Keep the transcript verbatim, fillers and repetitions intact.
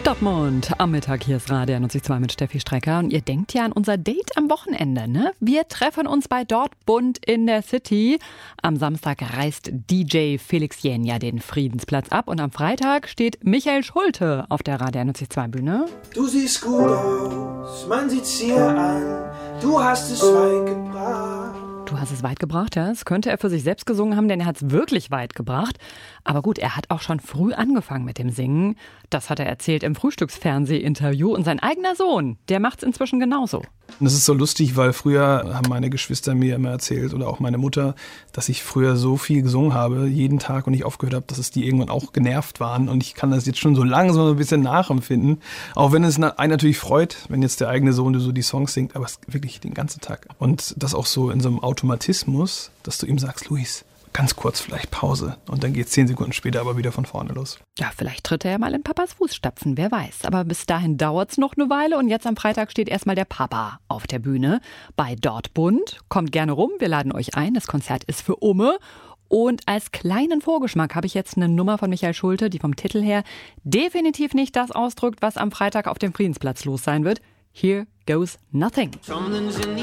Dortmund am Mittag, hier ist Radio neunzig Komma zwei mit Steffi Strecker. Und ihr denkt ja an unser Date am Wochenende, ne? Wir treffen uns bei Dortmund in der City. Am Samstag reißt D J Felix Jähn ja den Friedensplatz ab. Und am Freitag steht Michael Schulte auf der Radio neunzig Komma zwei Bühne. Du siehst gut aus, man sieht's dir an. Du hast es weit gebracht. Du hast es weit gebracht, ja? Das könnte er für sich selbst gesungen haben, denn er hat es wirklich weit gebracht. Aber gut, er hat auch schon früh angefangen mit dem Singen. Das hat er erzählt im Frühstücksfernsehinterview. Und sein eigener Sohn, der macht's inzwischen genauso. Und das ist so lustig, weil früher haben meine Geschwister mir immer erzählt oder auch meine Mutter, dass ich früher so viel gesungen habe, jeden Tag, und nicht aufgehört habe, dass es die irgendwann auch genervt waren. Und ich kann das jetzt schon so langsam ein bisschen nachempfinden. Auch wenn es einen natürlich freut, wenn jetzt der eigene Sohn so die Songs singt, aber es wirklich den ganzen Tag. Und das auch so in so einem Automatismus, dass du ihm sagst, Luis, ganz kurz vielleicht Pause. Und dann geht es zehn Sekunden später aber wieder von vorne los. Ja, vielleicht tritt er ja mal in Papas Fußstapfen, wer weiß. Aber bis dahin dauert's noch eine Weile. Und jetzt am Freitag steht erstmal der Papa auf der Bühne bei Dortmund. Kommt gerne rum, wir laden euch ein. Das Konzert ist für Umme. Und als kleinen Vorgeschmack habe ich jetzt eine Nummer von Michael Schulte, die vom Titel her definitiv nicht das ausdrückt, was am Freitag auf dem Friedensplatz los sein wird. Here Goes Nothing.